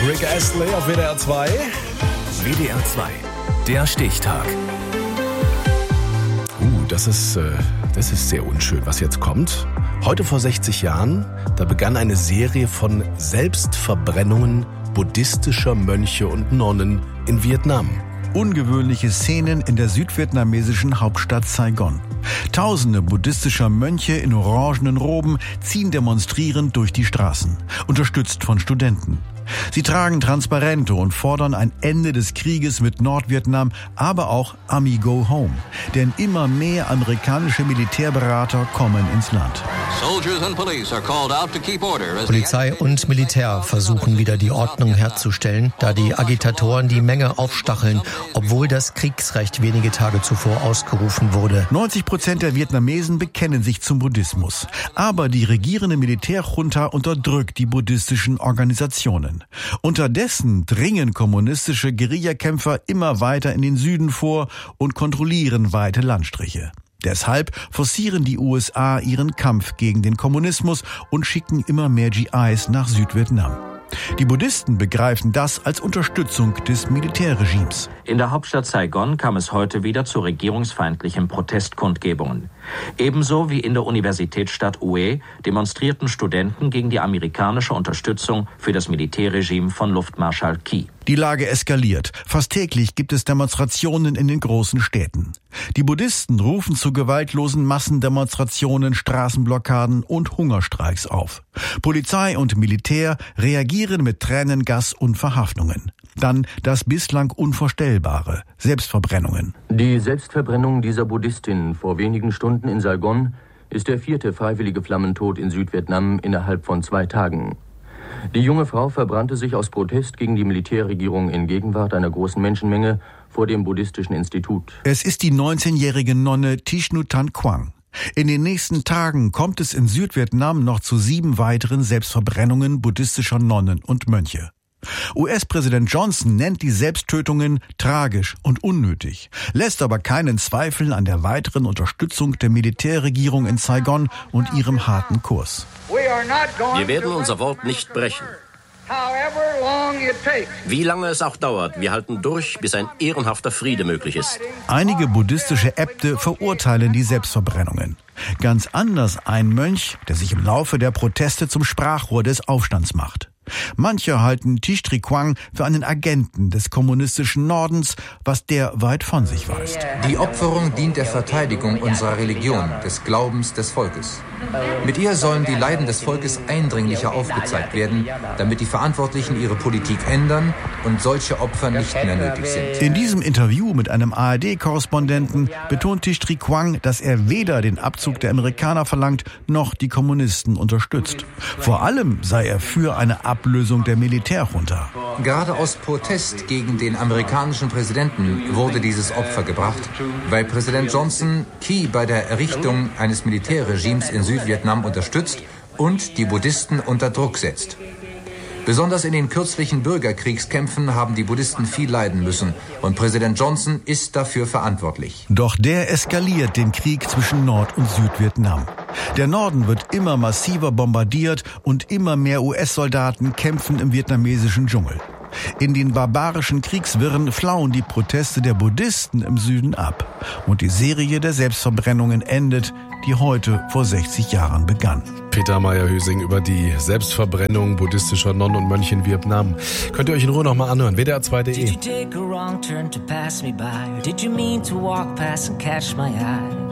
Rick Astley auf WDR 2. WDR 2, der Stichtag. Das ist sehr unschön, was jetzt kommt. Heute vor 60 Jahren, da begann eine Serie von Selbstverbrennungen buddhistischer Mönche und Nonnen in Vietnam. Ungewöhnliche Szenen in der südvietnamesischen Hauptstadt Saigon. Tausende buddhistischer Mönche in orangenen Roben ziehen demonstrierend durch die Straßen, unterstützt von Studenten. Sie tragen Transparente und fordern ein Ende des Krieges mit Nordvietnam, aber auch Army Go Home. Denn immer mehr amerikanische Militärberater kommen ins Land. Polizei und Militär versuchen wieder die Ordnung herzustellen, da die Agitatoren die Menge aufstacheln, obwohl das Kriegsrecht wenige Tage zuvor ausgerufen wurde. 90% der Vietnamesen bekennen sich zum Buddhismus. Aber die regierende Militärjunta unterdrückt die buddhistischen Organisationen. Unterdessen dringen kommunistische Guerillakämpfer immer weiter in den Süden vor und kontrollieren weite Landstriche. Deshalb forcieren die USA ihren Kampf gegen den Kommunismus und schicken immer mehr GIs nach Südvietnam. Die Buddhisten begreifen das als Unterstützung des Militärregimes. In der Hauptstadt Saigon kam es heute wieder zu regierungsfeindlichen Protestkundgebungen. Ebenso wie in der Universitätsstadt Hue demonstrierten Studenten gegen die amerikanische Unterstützung für das Militärregime von Luftmarschall Ky. Die Lage eskaliert. Fast täglich gibt es Demonstrationen in den großen Städten. Die Buddhisten rufen zu gewaltlosen Massendemonstrationen, Straßenblockaden und Hungerstreiks auf. Polizei und Militär reagieren mit Tränengas und Verhaftungen. Dann das bislang Unvorstellbare: Selbstverbrennungen. Die Selbstverbrennung dieser Buddhistin vor wenigen Stunden in Saigon ist der 4. freiwillige Flammentod in Südvietnam innerhalb von 2 Tagen. Die junge Frau verbrannte sich aus Protest gegen die Militärregierung in Gegenwart einer großen Menschenmenge vor dem buddhistischen Institut. Es ist die 19-jährige Nonne Thich Nhat Quang. In den nächsten Tagen kommt es in Südvietnam noch zu 7 weiteren Selbstverbrennungen buddhistischer Nonnen und Mönche. US-Präsident Johnson nennt die Selbsttötungen tragisch und unnötig, lässt aber keinen Zweifel an der weiteren Unterstützung der Militärregierung in Saigon und ihrem harten Kurs. Wir werden unser Wort nicht brechen. Wie lange es auch dauert, wir halten durch, bis ein ehrenhafter Friede möglich ist. Einige buddhistische Äbte verurteilen die Selbstverbrennungen. Ganz anders ein Mönch, der sich im Laufe der Proteste zum Sprachrohr des Aufstands macht. Manche halten Thich Tri Quang für einen Agenten des kommunistischen Nordens, was der weit von sich weist. Die Opferung dient der Verteidigung unserer Religion, des Glaubens des Volkes. Mit ihr sollen die Leiden des Volkes eindringlicher aufgezeigt werden, damit die Verantwortlichen ihre Politik ändern und solche Opfer nicht mehr nötig sind. In diesem Interview mit einem ARD-Korrespondenten betont Thich Tri Quang, dass er weder den Abzug der Amerikaner verlangt, noch die Kommunisten unterstützt. Vor allem sei er für eine Ablösung der Militärjunta. Gerade aus Protest gegen den amerikanischen Präsidenten wurde dieses Opfer gebracht, weil Präsident Johnson Ky bei der Errichtung eines Militärregimes in Südvietnam unterstützt und die Buddhisten unter Druck setzt. Besonders in den kürzlichen Bürgerkriegskämpfen haben die Buddhisten viel leiden müssen und Präsident Johnson ist dafür verantwortlich. Doch der eskaliert den Krieg zwischen Nord- und Südvietnam. Der Norden wird immer massiver bombardiert und immer mehr US-Soldaten kämpfen im vietnamesischen Dschungel. In den barbarischen Kriegswirren flauen die Proteste der Buddhisten im Süden ab. Und die Serie der Selbstverbrennungen endet, die heute vor 60 Jahren begann. Peter Meyer-Hüsing über die Selbstverbrennung buddhistischer Nonnen und Mönche in Vietnam. Könnt ihr euch in Ruhe nochmal anhören. WDR2.de.